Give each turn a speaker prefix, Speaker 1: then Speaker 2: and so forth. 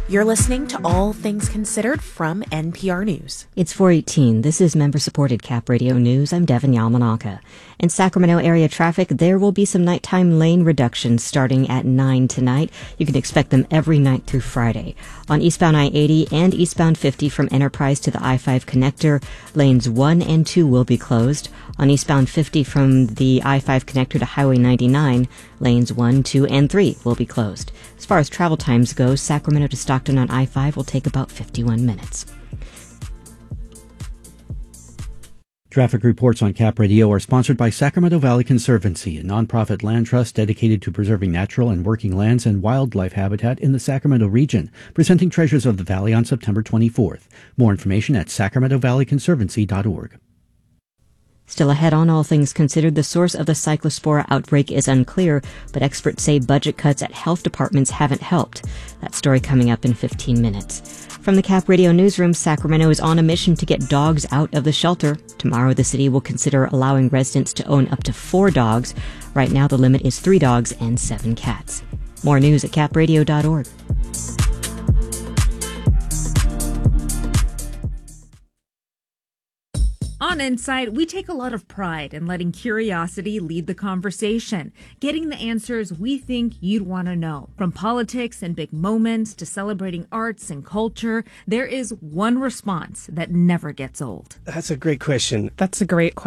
Speaker 1: You're listening to All Things Considered from NPR News.
Speaker 2: It's 4:18. This is member-supported Cap Radio News. I'm Devin Yamanaka. In Sacramento area traffic, there will be some nighttime lane reductions starting at 9 tonight. You can expect them every night through Friday. On eastbound I-80 and eastbound 50 from Enterprise to the I-5 connector, lanes 1 and 2 will be closed. On eastbound 50 from the I-5 connector to Highway 99, lanes 1, 2, and 3 will be closed. As far as travel times go, Sacramento to Stockton on I-5 will take about 51 minutes.
Speaker 3: Traffic reports on Cap Radio are sponsored by Sacramento Valley Conservancy, a nonprofit land trust dedicated to preserving natural and working lands and wildlife habitat in the Sacramento region, presenting Treasures of the Valley on September 24th. More information at sacramentovalleyconservancy.org.
Speaker 2: Still ahead on All Things Considered, the source of the cyclospora outbreak is unclear, but experts say budget cuts at health departments haven't helped. That story coming up in 15 minutes. From the Cap Radio Newsroom, Sacramento is on a mission to get dogs out of the shelter. Tomorrow, the city will consider allowing residents to own up to 4 dogs. Right now, the limit is 3 dogs and 7 cats. More news at capradio.org.
Speaker 4: On Insight, we take a lot of pride in letting curiosity lead the conversation, getting the answers we think you'd want to know. From politics and big moments to celebrating arts and culture, there is one response that never gets old.
Speaker 5: That's a great question.
Speaker 6: That's a great question.